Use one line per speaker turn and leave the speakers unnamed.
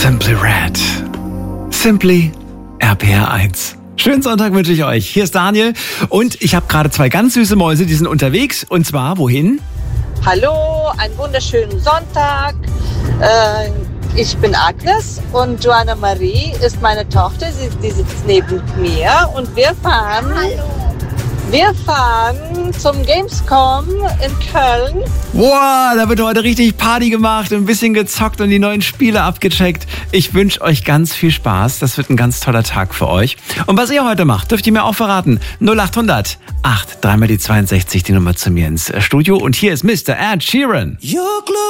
Simply Red. Simply RPR1. Schönen Sonntag wünsche ich euch. Hier ist Daniel und ich habe gerade zwei ganz süße Mäuse, die sind unterwegs. Und zwar, wohin?
Hallo, einen wunderschönen Sonntag. Ich bin Agnes und Joanna Marie ist meine Tochter. Die sitzt neben mir und wir fahren zum Gamescom in Köln.
Wow, da wird heute richtig Party gemacht, ein bisschen gezockt und die neuen Spiele abgecheckt. Ich wünsche euch ganz viel Spaß. Das wird ein ganz toller Tag für euch. Und was ihr heute macht, dürft ihr mir auch verraten. 0800 8 3 mal die 62, die Nummer zu mir ins Studio. Und hier ist Mr. Ed Sheeran.